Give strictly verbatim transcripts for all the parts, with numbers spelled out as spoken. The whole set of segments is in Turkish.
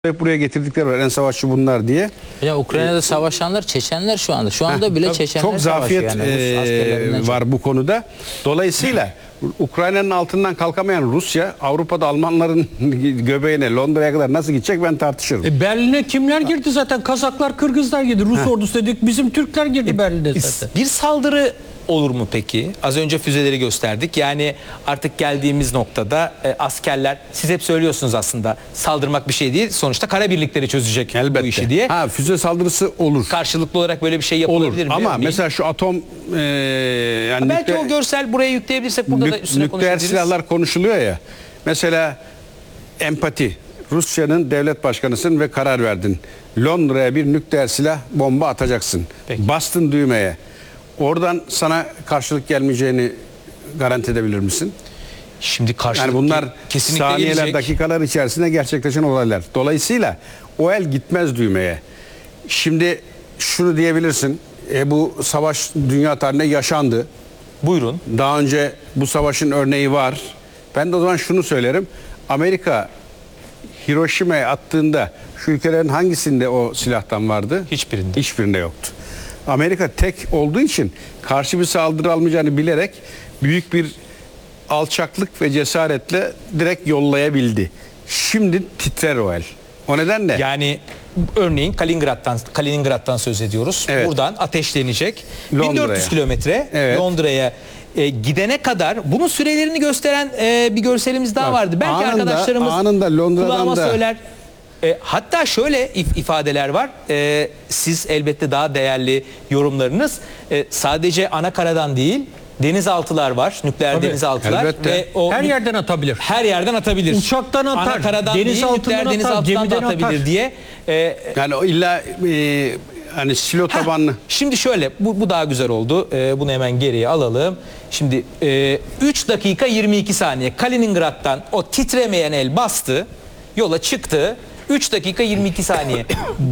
Hep buraya getirdikleri var, en savaşçı bunlar diye. Ya Ukrayna'da ee, savaşanlar Çeçenler şu anda. Şu anda heh, bile Çeçenler çok zafiyet yani. e, var çok. Bu konuda. Dolayısıyla Ukrayna'nın altından kalkamayan Rusya, Avrupa'da Almanların göbeğine, Londra'ya kadar nasıl gidecek ben tartışırım. E Berlin'e kimler girdi zaten? Kazaklar, Kırgızlar girdi. Rus heh. ordusu dedik. Bizim Türkler girdi e, Berlin'e zaten. Bir saldırı olur mu peki? Az önce füzeleri gösterdik. Yani artık geldiğimiz noktada e, askerler, siz hep söylüyorsunuz aslında saldırmak bir şey değil. Sonuçta kara birlikleri çözecek elbette bu işi diye. Ha, füze saldırısı olur. Karşılıklı olarak böyle bir şey yapılabilir mi? Olur. Ama örneğin? mesela şu atom e, yani belki nükle, o görsel buraya yükleyebilirsek burada nük, da üstüne nükleer silahlar konuşuluyor ya. Mesela empati. Rusya'nın devlet başkanısın ve karar verdin. Londra'ya bir nükleer silah bomba atacaksın. Peki. Bastın düğmeye. Oradan sana karşılık gelmeyeceğini garanti edebilir misin? Şimdi karşılık yani bunlar kesinlikle saniyeler, gelecek. dakikalar içerisinde gerçekleşen olaylar. Dolayısıyla o el gitmez düğmeye. Şimdi şunu diyebilirsin. E, bu savaş dünya tarihinde yaşandı. Buyurun. Daha önce bu savaşın örneği var. Ben de o zaman şunu söylerim. Amerika Hiroşima'ya attığında şu ülkelerin hangisinde o silahtan vardı? Hiçbirinde. Hiçbirinde yoktu. Amerika tek olduğu için karşı bir saldırı almayacağını bilerek büyük bir alçaklık ve cesaretle direkt yollayabildi. Şimdi titrer o el. O nedenle yani örneğin Kaliningrad'dan Kaliningrad'dan söz ediyoruz. Evet. Buradan ateşlenecek. bin dört yüz kilometre evet. Londra'ya e, gidene kadar bunun sürelerini gösteren e, bir görselimiz daha Bak, vardı. Belki anında, arkadaşlarımız anında Londra'dan da söyler. E, hatta şöyle if ifadeler var. E, siz elbette daha değerli yorumlarınız. E, sadece anakaradan değil, denizaltılar var. Nükleer Tabii, denizaltılar. Ve o her yerden atabilir. Her yerden atabilir. Uçaktan atar. Anakaradan değil, nükleer denizaltıdan da atabilir atar. diye. E, yani o illa e, hani silo tabanlı. Şimdi şöyle, bu, bu daha güzel oldu. E, bunu hemen geriye alalım. Şimdi e, üç dakika yirmi iki saniye Kaliningrad'dan o titremeyen el bastı. Yola çıktı. üç dakika yirmi iki saniye.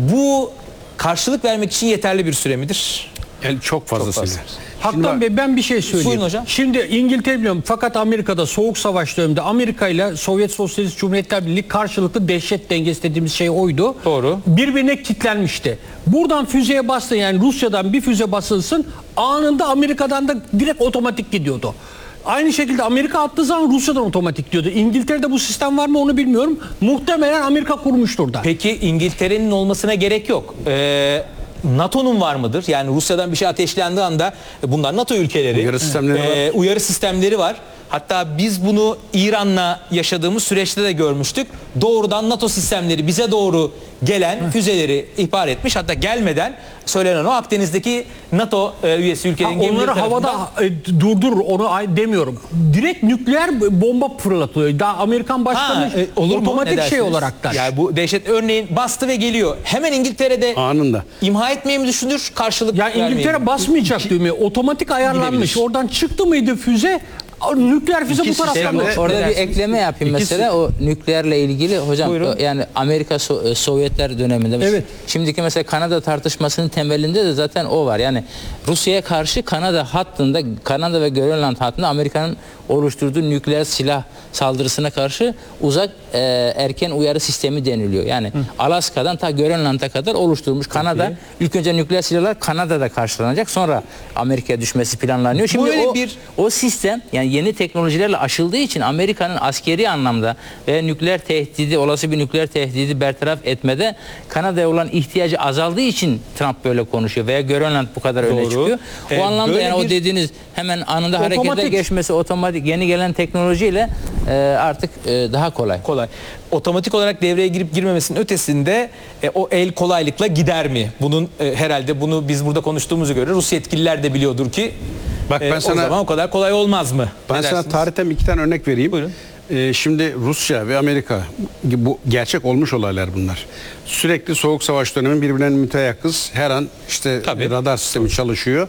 Bu karşılık vermek için yeterli bir süre midir? Yani çok fazlasıyla. Haktan Bey ben bir şey söyleyeyim. Buyurun hocam. Şimdi İngiltere biliyorum fakat Amerika'da Soğuk Savaş döneminde Amerika ile Sovyet Sosyalist Cumhuriyetler Birliği karşılıklı dehşet dengesi dediğimiz şey oydu. Doğru. Birbirine kilitlenmişti. Buradan füzeye bastı yani Rusya'dan bir füze basılsın anında Amerika'dan da direkt otomatik gidiyordu. Aynı şekilde Amerika attığı zaman Rusya'dan otomatik diyordu. İngiltere'de bu sistem var mı onu bilmiyorum. Muhtemelen Amerika kurmuştur da. Peki İngiltere'nin olmasına gerek yok. Ee, NATO'nun var mıdır? Yani Rusya'dan bir şey ateşlendiği anda bunlar NATO ülkeleri. Uyarı sistemleri ee, var. Uyarı sistemleri var. Hatta biz bunu İran'la yaşadığımız süreçte de görmüştük. Doğrudan NATO sistemleri bize doğru gelen füzeleri ihbar etmiş. Hatta gelmeden söylenen o Akdeniz'deki NATO e, üyesi ülkelerin gemileri onları havada e, durdurur onu demiyorum. Direkt nükleer bomba fırlatıyor. Daha Amerikan başkanı ha, e, olur otomatik şey olarak da. Yani bu dehşet örneğin bastı ve geliyor. Hemen İngiltere'de anında imha etmeyi mi düşünür? Karşılık ya İngiltere basmayacak düğmeye. Otomatik ayarlanmış. Oradan çıktı mıydı füze? Nükleer füze bu taraftan mı? Orada bir ekleme yapayım İkisi. mesela o nükleerle ilgili hocam. Buyurun. Yani Amerika So Sovyetler döneminde. Evet. Şimdiki mesela Kanada tartışmasının temelinde de zaten o var. Yani Rusya'ya karşı Kanada hattında Kanada ve Grönland hattında Amerika'nın oluşturduğu nükleer silah saldırısına karşı uzak e, erken uyarı sistemi deniliyor. Yani Hı. Alaska'dan ta Grönland'a kadar oluşturmuş Kanada. Okay. İlk önce nükleer silahlar Kanada'da karşılanacak. Sonra Amerika'ya düşmesi planlanıyor. Şimdi o, bir... o sistem yani yeni teknolojilerle aşıldığı için Amerika'nın askeri anlamda ve nükleer tehdidi, olası bir nükleer tehdidi bertaraf etmede Kanada'ya olan ihtiyacı azaldığı için Trump böyle konuşuyor veya Grönland bu kadar Doğru. öne çıkıyor. O ee, anlamda yani bir... o dediğiniz hemen anında harekete geçmesi otomatik yeni gelen teknolojiyle e, artık e, daha kolay. Kolay. Otomatik olarak devreye girip girmemesinin ötesinde e, o el kolaylıkla gider mi? Bunun e, herhalde bunu biz burada konuştuğumuzu göre Rus yetkililer de biliyordur ki Bak ben e, sana, o zaman o kadar kolay olmaz mı? Ben sana tarihten iki tane örnek vereyim. Buyurun. Ee, şimdi Rusya ve Amerika, bu gerçek olmuş olaylar bunlar. Sürekli Soğuk Savaş dönemi birbirine müteyakkız. Her an işte Tabii. radar sistemi çalışıyor.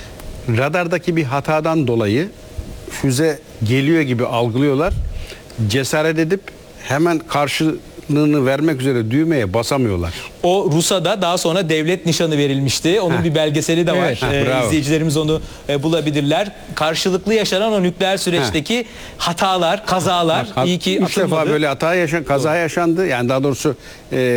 Radardaki bir hatadan dolayı füze geliyor gibi algılıyorlar. Cesaret edip hemen karşı nişanını vermek üzere düğmeye basamıyorlar. O Rusa'da daha sonra devlet nişanı verilmişti. Onun Heh. bir belgeseli de var. Evet. Heh, Ee, bravo. izleyicilerimiz onu e, bulabilirler. Karşılıklı yaşanan o nükleer süreçteki hatalar, kazalar Bak, iyi ki üç defa atılmadı. böyle hata yaşan, kaza yaşandı. Yani daha doğrusu e,